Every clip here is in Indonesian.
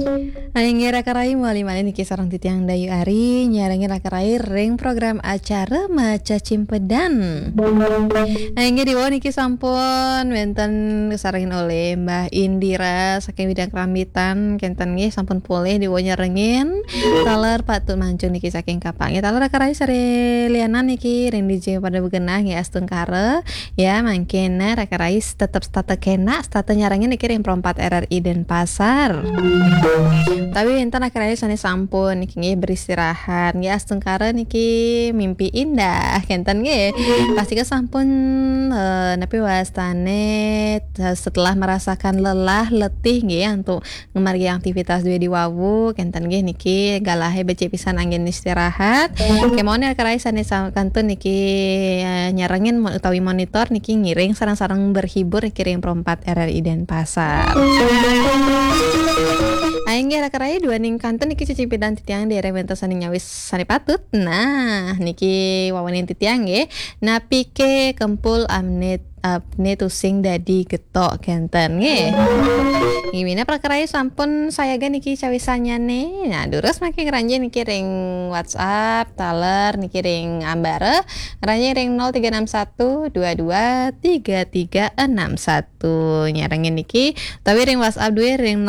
Aing rakarai moali malin iki sareng titiang dayu ari nyarangi rakarai ring program acara Maca Cimpedan. Aing dibawa niki sampun wenten kesarengin oleh Mbah Indira saking bidang kerambitan kenten nggih sampun pulih dibawa nyarengin taler patut mancung niki saking Kapang. Ya taler rakarai sare lianan niki ring DJ pada begenah ya astun kare ya mangkena rakarai tetep stata kena stata nyarengin niki ring 4 RRI Denpasar. Tapi enten akhirnya sana sampun niki nggih beristirahat nggih astengkara niki mimpi indah kenten nggih pasti ke sampun napi wastane setelah merasakan lelah letih nggih untuk ngemargi aktivitas dua di wawu kenten nggih niki galahe bece pisan angin istirahat kemone akhirnya sana kantun niki nyarengin utawi monitor niki ngiring sarang-sarang berhibur kirim 4 RRI Denpasar. Aing ge rakarai dua ning kanton niki cicipidan titiang di rewento sani nyawis sani patut. Nah, niki wawanin titiang ge napike kempul apne tusing dadi getok kenten nge. Gimana prakarai sampun saya ge niki cawisannya nih. Nah, durus make ngranje niki ring WhatsApp taler niki ring ambare ngranje ring 0361223361 nyarengin niki tapi ring WhatsApp duwe ring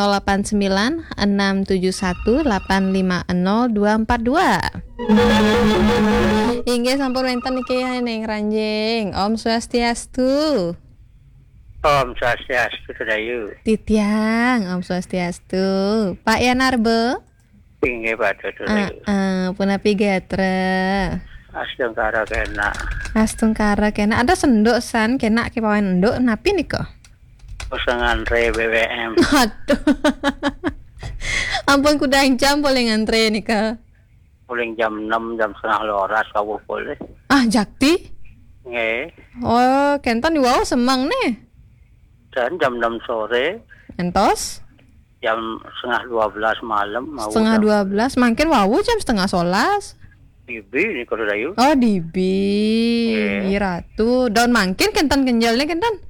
089671850242. Hingga sampun wenten niki ning ranjing Om Swastiastu. Om Swastiastu Dayu. Titiang Om Swastiastu. Pak Yanarbe. Pinggih pada Dayu. Punapi gatra. Astungkara kena. Astungkara kena ada sendok san kena ki pawen endok napi niko. Usangan re BBM. Aduh. Ampun kuda jam boleh ngantre nika. Paling jam 6 jam setengah loras kau boleh. Ah jakti? Nggih. Oh kenton di wow semang nih. Dan jam 6 sore. Entos? Jam setengah 12 malam. Setengah 12 makin wawu jam setengah 11. Bibi ni kalau Dayu. Oh Dibi, Ratu. Daun mangkin kentan kenjalnya kentan.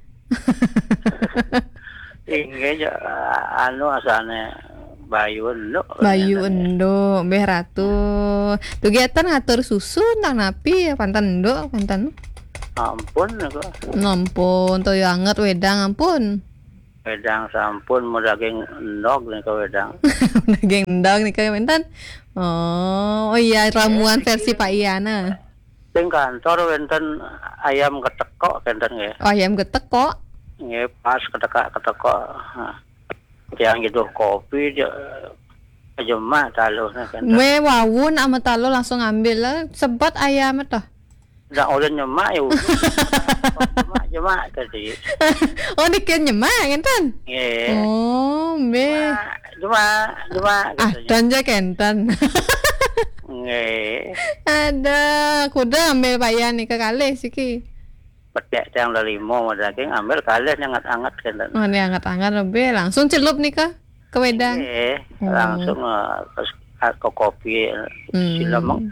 Inge anu asane Bayu Endo. Bayu Endo, Beh Ratu. Tugiatan ngatur susu nang napi ya pantan Endo, pantan. Ampun aku. Ampun, toyo anget wedang ampun. Wedang sampun mau daging endog nih ke wedang. Daging endog nih ke pantan. Oh iya ramuan versi Pak Iyana. Ting kantor wenten ayam ketekok kenten nggih. Oh, ayam getekok. Nggih pas ketekok. Yang gitu kopi aja mah taluh kenten. Me wawun ama talo langsung ambil lah sebat ayam tah. Dah oleh nyemak ya. Nyemak tadi. Oh dikian nyemak kenten. Nggih. Oh me. Cuma tanja kenten. Nggih. Ada kuda ambil payan nih ke kalih siki. Petek yang limo mau daging ambil kalih yang anget-anget kenten. Oh ini anget-anget lebih langsung celup nih ke wedang. Nggih, langsung ke kopi silamang.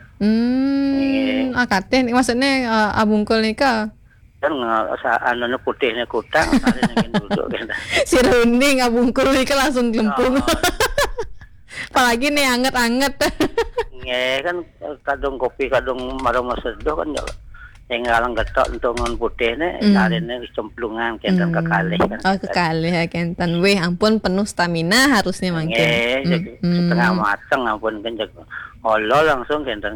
Akate maksudnya abungkul nih ke. Kan anu putihnya kutang ada yang duduk kenten. Si runing abungkul nih ke langsung lempung. Apalagi nih anget-anget. Nggih kan kadung kopi kadung marung seduh kan yang ngalang getok untungan putihnya karena cemplungan kenten kekalih kan. Oh kekalih ya kenten. Weh ampun penuh stamina harusnya mangkin. Setengah mateng ampun kan olo langsung kenten.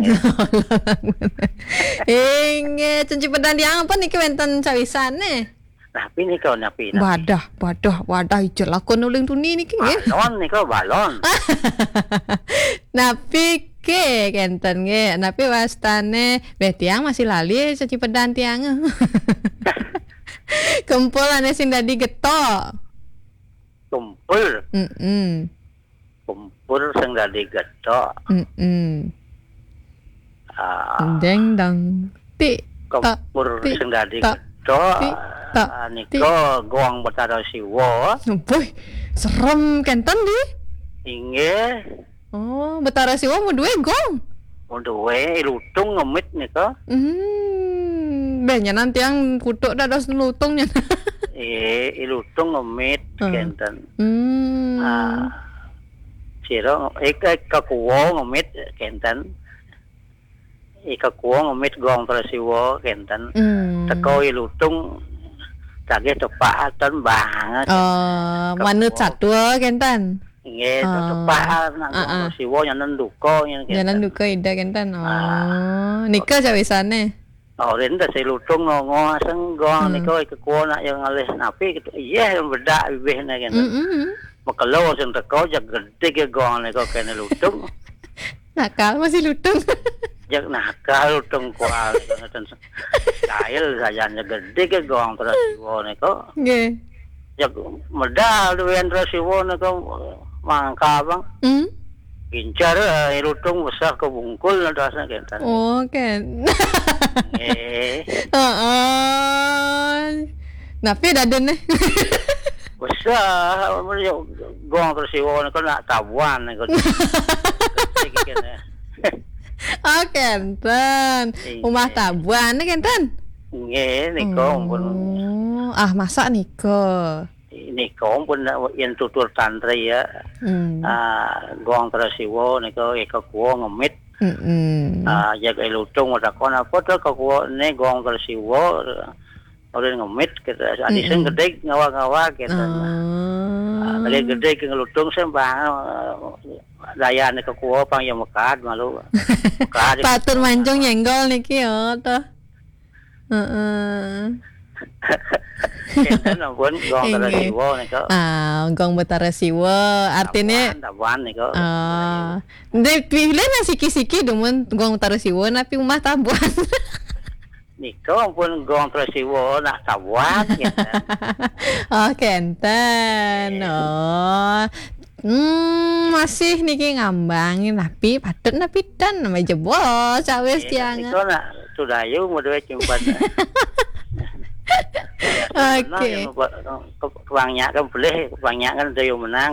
Inge Cipedan yang ampun niki wenten cawisane. Tapi nih kau napi. Wadah ijo lakon uling tuni niki nggih. Balon nih kau balon. Napi ke kenten nggih, napi wastane beh tiang masih lali Cipedan tiang. Kempul ane sing dadi getok. Kumpul. Kumpul sing dadi getok. Deng dang. Kumpul sing dadi getok. Niko goang Betara Siwo. Boy, serem kenten di. Inge. Oh, Betara Siwo mau duwe gong. Mau duwe lutung ngemit niko. Banyak nanti yang kutuk dah dos lutungnya. Lutung ngemit kenten. siro ka kuwo ngemit kenten. Ika kuwo ngemit gong Prasiwo kenten. Teko ilutung kage tepatan banget. Oh, manut satwa kenten. Nggih, tepatan nang Prasiwo nyanen duka yen kenten. Jalan duka ida kenten. Oh, nika jawisane. Oh, renda ilutung ngongo aseng gong nika ika kuwo nak yang ngalih napi gitu. Iya bedak bibihna kenten. Makelo sing teko jag gede ke gong nika kene lutung. Nakal masih lutung. Jak nakal lutung kual ngeten. Kail sajane gede ke gong Prasiwo nika. Nggih. Jak medal duwen Prasiwo nika mangka bang. Gincar lutung besar ke bungkul rasanya kenten. Oh, kan. Napi daden nih. Besar gong Prasiwo nika nak tabuan nika. Oh, kenten. Rumah tabuan kenten. Nggih, nika pun. Masak nika. Nika pun yen tutur tantri ya. Gong Prasiwo nika eka kuwo ngemit. Jaga lutung takon apa to ka kuwo ne gong Prasiwo. Ora ngemit kita adisen gede ngawa-ngawa kita. Kali gede ke lutung sembang dayane ke kuwo pang yang mekad malu. Patur mancung nyenggol niki yo to. Kenten pun gong Prasiwo nika. Gong Prasiwo artinya tabuan nika. Ndek pilih na siki-siki dumun gong Prasiwo napi umah tabuan. Nika pun gong Prasiwo nak tabuan kenten. Oh, kenten. Oh. Masih niki ngambangin tapi patut napi dan nama jebol cawes tiang. Nika nak sudayu modwe cimpan. Oke. Kewangnyak kan boleh, kewangnyak kan dayo menang.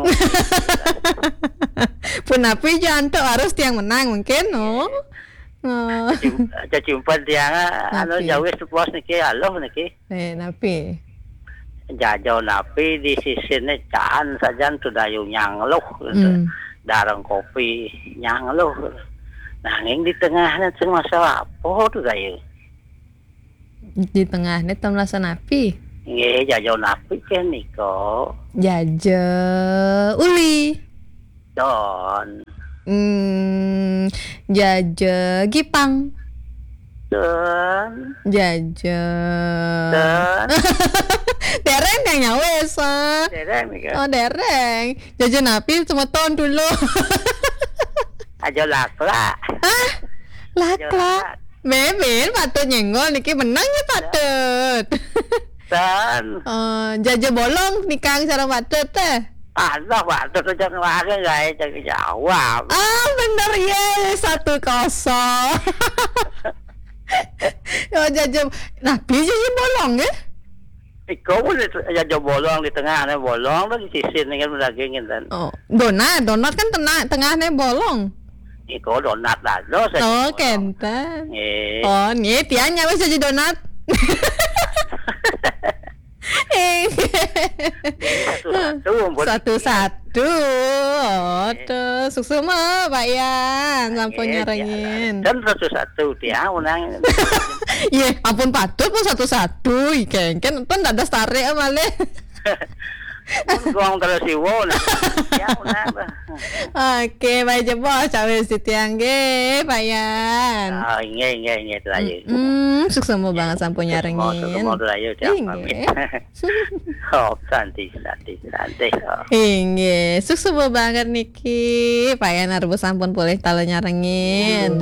Pun api jantung harus tiang menang mungkin, no? Cimpan tiang, anu jauh sepos niki, aloh niki. Napi. Jauh napi di sisine caan saja tu dayo nyangluh, darang kopi nyangluh. Nanging di tengahnya sing masalah apa tu dayo? Di tengahnya tam rasa napi. Nggih, jauh napi kan niko. Jaja uli. Don. Jaja gipang. Don. Jaja. Don. Dereng yang nyawes. Dereng nika. Oh, dereng. Jaja napi cuma tahun dulu. Aja lakla. Hah? Lakla. Beben patut nyenggol niki menangnya patut. Dan jaja bolong nikang sareng patut teh. Ada patut aja ngelaga guys jadi jawab. Bener ya 1-0. Oh jaja napi jaja bolong ya? Iko pun jaja bolong di tengahnya bolong tuh di sisi ini kan dagingin kan. Oh donat kan tengahnya bolong. Iko donat lah, oh kenten. Oh nih tianya wes jadi donat. Satu. Oh tuh susu mah Pak Yan lampu nyarengin. Dan 1-1 dia menang. Iya ampun patut pun 1-1. Ikan kan ada tarik malah. Gong Prasiwo nah. Ya menang. Oke, baik jebol cawes di tiang ge, Pak Yan. Nge terayu. Sukses mau banget sampun nyarengin. Sukses mau terayu tiap pamit. Oh, santai. Inge, sukses mau banget niki. Pak Yan arbu sampun boleh talo nyarengin.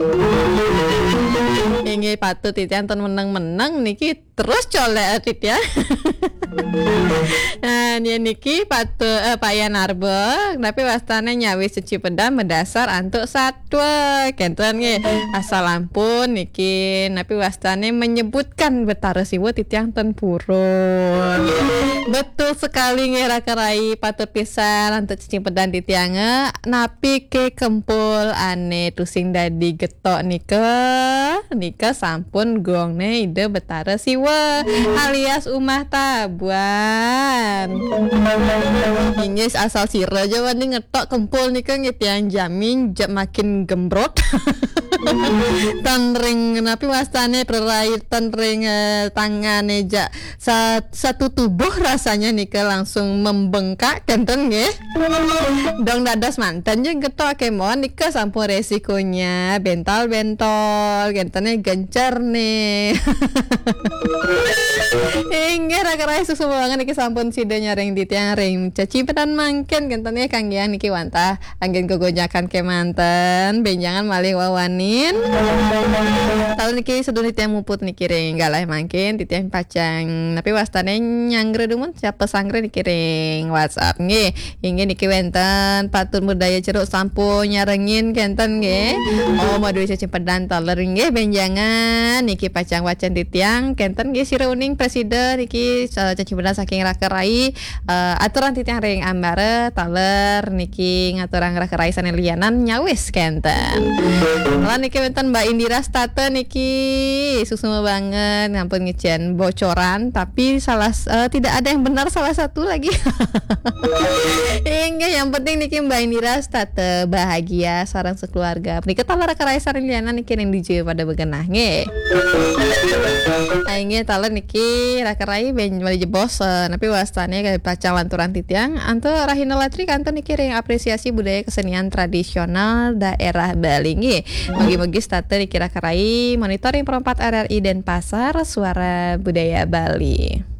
Inge patut titian ton menang niki terus colek tit ya. Nah, dia niki Pak Yan arbe, tapi wastane nyawi seci pedang mendasar antuk satwa. Kenten nge, asal ampun niki, tapi wastane menyebutkan Prasiwo titiang ten purun. Betul sekali nge rakarai patut pisan antuk ceci pedang titiange, napi ke kempul ane tusing dadi getok nika nika sampun gongne ide betara siwa alias Umah Tabuan. Ini asal sira Jawa nih ngetok kempul nika ngetiang jamin makin gembrot. Tan ring napi wastane perai tan ring tangane jak satu tubuh rasanya nika langsung membengkak kenten nggih. Dong dadas mantan jeung getok kemon nika sampun resikonya bentol-bentol gentene gencer nih. Inggih raka-raka susu banget niki sampun sidenya ring di tiang ring cacimpedan mangken gentene Kang Yang niki wantah anggen kegojakan ke manten benjangan malih wawanin. Kalau niki sedulur titiang muput niki ring galah mangkin titiang pacang tapi wastane nyangre dumun siapa sangre niki ring WhatsApp nggih inggih niki wenten patun budaya ceruk sampun nyarengin kenten nggih oh madu cacimpedan taler nggih benjangan niki pacang wacan titiang kenten nggih sira uning presiden niki cacimpedan saking rakerai aturan titiang ring ambare taler niki ngaturang rakerai sane lianan nyawis kenten. Niki wenten Mbak Indira State niki susuma banget ngampun ngecen bocoran tapi tidak ada yang benar salah satu lagi. Enggak yang penting niki Mbak Indira State bahagia sareng sekeluarga. Niki talar raka sareng liana niki yang DJ pada begenah nge. Aingge talar niki raka-rai ben bali jebos tapi wastane kayak pacang lanturan titiang antu rahina latri kantu niki ring apresiasi budaya kesenian tradisional daerah Bali nge. Bagi-bagi State dikira karai monitoring perempat RRI Denpasar Suara Budaya Bali.